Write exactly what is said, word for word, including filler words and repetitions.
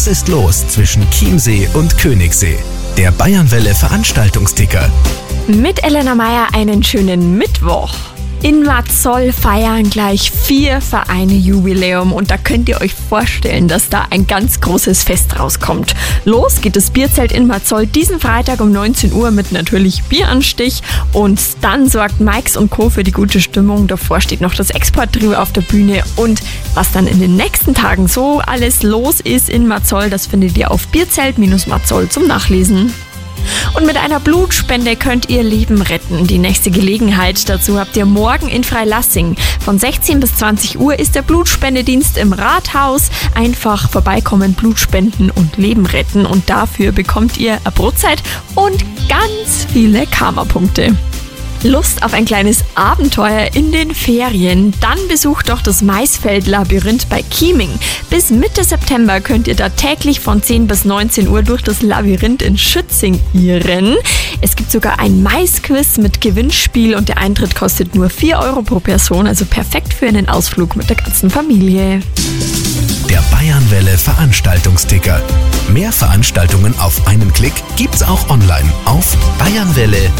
Was ist los zwischen Chiemsee und Königssee? Der Bayernwelle Veranstaltungsticker. Mit Elena Meyer einen schönen Mittwoch. In Marzoll feiern gleich vier Vereine Jubiläum und da könnt ihr euch vorstellen, dass da ein ganz großes Fest rauskommt. Los geht das Bierzelt in Marzoll diesen Freitag um neunzehn Uhr mit natürlich Bieranstich und dann sorgt Mikes und Co. für die gute Stimmung. Davor steht noch das Export-Trio auf der Bühne und was dann in den nächsten Tagen so alles los ist in Marzoll, das findet ihr auf bierzelt Marzoll zum Nachlesen. Und mit einer Blutspende könnt ihr Leben retten. Die nächste Gelegenheit dazu habt ihr morgen in Freilassing. Von sechzehn bis zwanzig Uhr ist der Blutspendedienst im Rathaus. Einfach vorbeikommen, Blut spenden und Leben retten. Und dafür bekommt ihr eine Brotzeit und ganz viele Karma-Punkte. Lust auf ein kleines Abenteuer in den Ferien? Dann besucht doch das Maisfeld-Labyrinth bei Chieming. Bis Mitte September könnt ihr da täglich von zehn bis neunzehn Uhr durch das Labyrinth in Schützing irren. Es gibt sogar ein Maisquiz mit Gewinnspiel und der Eintritt kostet nur vier Euro pro Person, also perfekt für einen Ausflug mit der ganzen Familie. Der Bayernwelle Veranstaltungsticker. Mehr Veranstaltungen auf einen Klick gibt's auch online auf bayernwelle